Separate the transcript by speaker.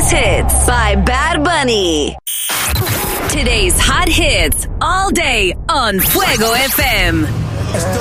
Speaker 1: Greatest Hits by Bad Bunny. Today's hot hits all day on Fuego FM.